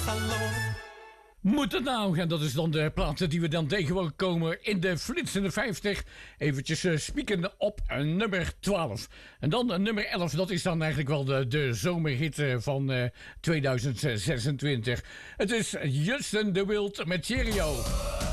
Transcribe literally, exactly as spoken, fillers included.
galore. Moet het nou? En dat is dan de platen die we dan tegenkomen in de flitsende vijftig. Eventjes uh, spieken op uh, nummer twaalf. En dan uh, nummer elf, dat is dan eigenlijk wel de, de zomerhit uh, van uh, tweeduizend zesentwintig. Het is Justin de Wild met Cheerio.